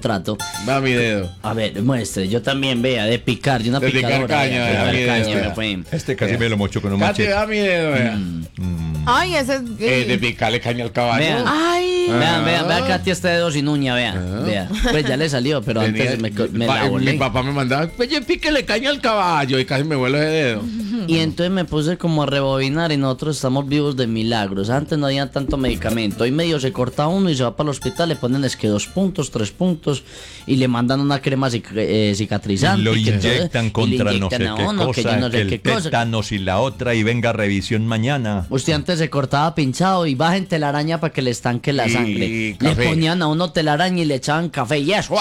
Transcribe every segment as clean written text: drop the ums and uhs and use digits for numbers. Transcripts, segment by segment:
trato. Va mi dedo. A ver, muestre, yo también, vea, de picar, de una De picar picadora. caña, vea, vea, de picar mi caña, dedo, me fue. Este casi me lo mocho con un Cate, machete. va mi dedo, vea. Ay, ese es... De picarle caña al caballo. Vean. Ay. Vean, Katy, este dedo sin uña, vea. Pues ya le salió, pero antes me la Mi volé. papá me mandaba, pues yo píquele caña al caballo y casi me vuelo ese dedo. Y entonces me puse como a rebobinar y nosotros estamos vivos de milagros. Antes no había tanto medicamento. Hoy medio se corta uno y se va para el hospital, le ponen es que 2 puntos, 3 puntos y le mandan una crema cicatrizante. Lo y que inyectan todo- y le contra no inyectan sé a qué uno, que yo cosa, no sé que el qué cosa. tétanos y la otra y venga revisión mañana. Usted antes se cortaba pinchado y bajen telaraña para que le estanque la Y sangre. Le café. ponían a uno telaraña y le echaban café y eso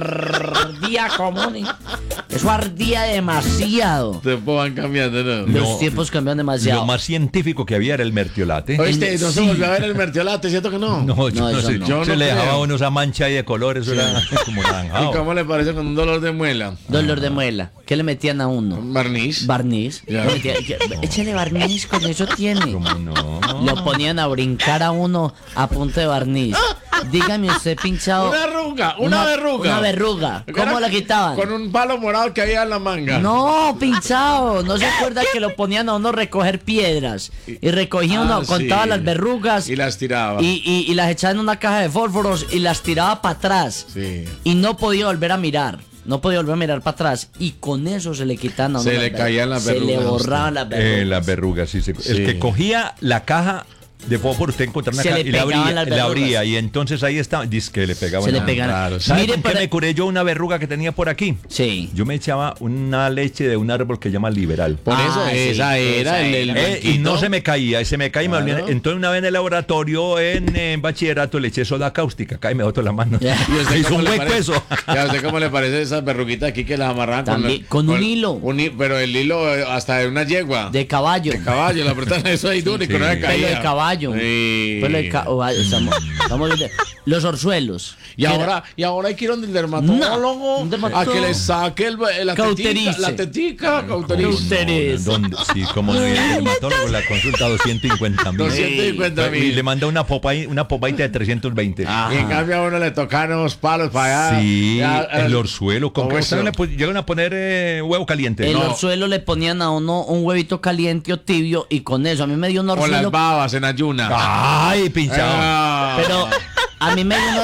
ardía común. Eso ardía demasiado. Después van cambiando, ¿no? No, Los tiempos cambian demasiado. Lo más científico que había era el mertiolate. Oíste, no se Sí. volvió a ver el mertiolate, ¿cierto que no? No, yo No, no eso sé. no. Yo Se no le dejaba creo. a uno esa mancha ahí de color, eso era como ¿Y naranjado. cómo le parece con un dolor de muela? Dolor de muela. ¿Qué le metían a uno? Un barniz. Barniz. Ya. Échale barniz, con eso tiene. ¿Cómo no? Lo ponían a brincar a uno a punta de barniz. Dígame usted, pinchado. Una arruga, una verruga. Una verruga. ¿Cómo Era la quitaban? Con un palo morado que había en la manga. No, pinchado. ¿No se acuerda que lo ponían a uno a recoger piedras? Y recogía uno, contaba sí. las verrugas Y las tiraba. y las echaba en una caja de fósforos y las tiraba para atrás. Sí. Y no podía volver a mirar. No podía volver a mirar para atrás. Y con eso se le quitaban a uno Se las le caían las verrugas. Se le borraban las verrugas. Las verrugas, sí. El Sí. que cogía la caja de fósforo, usted encontraba una Se caja le y la pegaban abría, las la abría verrugas. y entonces ahí estaba, dice que le pegaban. Se le a- pegaban. claro. ¿Sabe Mire, con qué pero- me curé yo una verruga que tenía por aquí? Sí. Yo me echaba una leche de un árbol que se llama liberal. Por eso, Ah, sí, esa era el esa era. Y no blanquito. se me caía, y se me caía y me Claro. dolía. Entonces una vez en el laboratorio, en bachillerato, le eché soda cáustica, cae y me botó la mano. Ya. ¿Y a usted Me hizo cómo un le hueco parece? eso. ¿Y a usted cómo le parece esas verruguitas aquí que las amarraban También, con un hilo. Pero el hilo hasta de una yegua. De caballo. De caballo, le apretan eso ahí duro y con Sí. una caída. Pelo de caballo. Sí. Pelo de estamos viendo. Los orzuelos. Y ahora hay que ir donde el dermatólogo No, un a dermatólogo. que le saque la Cauterice. tetica, cauterice. Cauterice. ¿Dónde? Sí, como no, y el dermatólogo la consulta 250.000. 250.000. Y le manda una popaita de 320. Y en cambio a uno le tocan unos palos para allá. Sí, Ya, el orzuelo. ¿Con ¿cómo qué eso? ustedes le llegan a poner huevo caliente? El No. orzuelo le ponían a uno un huevito caliente o tibio y con eso a mí me dio un Con las orzuelo. babas en ayuna. ¡Ay, pinchado! Ah. Pero a mí me dio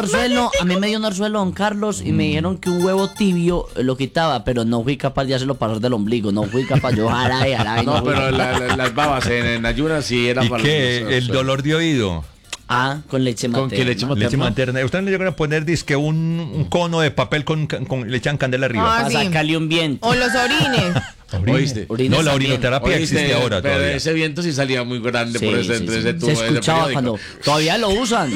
un orzuelo, don Carlos, y me dijeron que un huevo tibio lo quitaba, pero no fui capaz de hacerlo pasar del ombligo, no fui capaz, yo jaray, No, fui pero capaz. las babas en ayuna sí era ¿Y para qué? los- ¿El dolor de oído? Ah, con leche ¿Con materna. qué leche materna? Leche materna. ¿Ustedes le llegan a poner disque un cono de papel le echan candela arriba? Ah, Para sí. sacarle un viento. O los orines. ¿Oíste? Orines No, la también. orinoterapia Oíste, existe ahora pero todavía. ese viento sí salía muy grande Sí, por ese, sí, entre sí. ese tubo Se del escuchaba periódico. cuando todavía lo usan.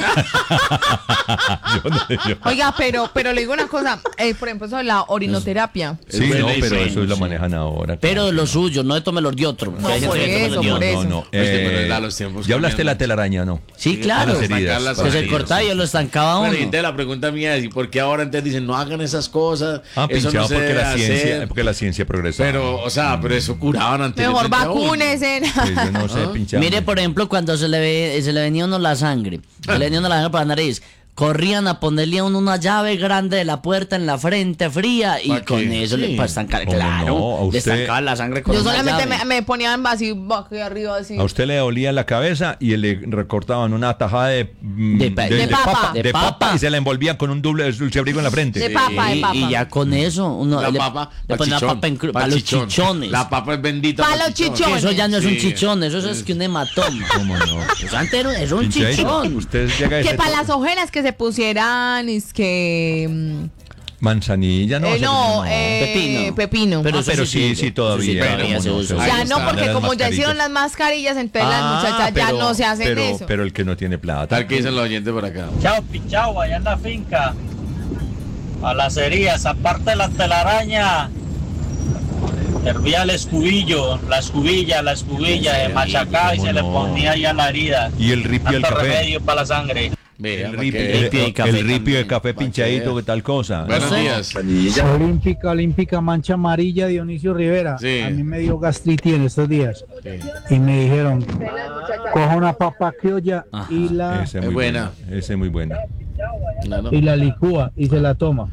Oiga, pero le digo una cosa, por ejemplo, eso de la orinoterapia. Sí, no, pero buenísimo, eso lo sí. manejan ahora. Pero lo suyo, no de tome los de otro. No, Hay gente por que tome eso, los de por otro. eso. No. Oíste, pero era los tiempos ¿Ya hablaste de la cambiando. telaraña, no? Sí, claro. las heridas. Sacar las Que se heridas. cortaba y yo lo estancaba a Bueno, uno. y entonces la pregunta mía es, ¿y por qué ahora entonces dicen no hagan esas cosas? Ah, Eso pinchado no se porque debe la ciencia, hacer. porque la ciencia progresa. Pero, o sea, pero eso curaban anteriormente. Mejor a uno. vacúnese. Yo no sé, pinchado. Mire, por ejemplo, cuando se le venía a uno la sangre, se le venía a uno la sangre por la nariz, corrían a ponerle a uno una llave grande de la puerta en la frente fría y ¿Pa' con qué? eso le Sí. para estancar, ¿Cómo claro, no? A le usted- estancaba la sangre con Yo una solamente llave. me ponían así, aquí arriba, así. A usted le dolía la cabeza y le recortaban una tajada de papa. de De papa papa. y se la envolvían con un dulce abrigo en la frente. De papa, de Y- papa. Y ya con eso uno La le, papa, le ponía chichón, papa en pa' para los chichón. chichones. La papa es bendita. Pa' pa' los chichones. Eso ya no es un Sí. chichón, eso es que un hematoma. ¿Cómo no? Eso antes es un Pinchadito. chichón. Usted llega a Que ese para to- las ojeras que se pusieran, es que... manzanilla, no. no, Pepino. pepino. Pero sí, sirve. sí, todavía. todavía se ¿Cómo no? usa. Ahí Ya están, no, porque las como ya mascarillas. hicieron las mascarillas, entonces las muchachas ya no se hacen eso. Pero el que no tiene plata. Tal que dicen los oyentes por acá. Chao, pichao, allá en la finca. A las heridas, aparte de la telaraña, hervía el escubillo, la escubilla, se machacaba y ¿cómo se le no? ponía ahí a la herida. Y el ripio del Tanto café. remedio para la sangre. Mira, El pa' ripio, que- ripio de café el ripio de también, café pa' que pinchadito, vea. que tal cosa. Buenos No sé. días. Olímpica mancha amarilla Dionisio Rivera. Sí. A mí me dio gastritis en estos días y me dijeron, coja una papa criolla Ajá. y Ese es Es muy buena. Ese es muy bueno. No, no. y la licúa y se la toma.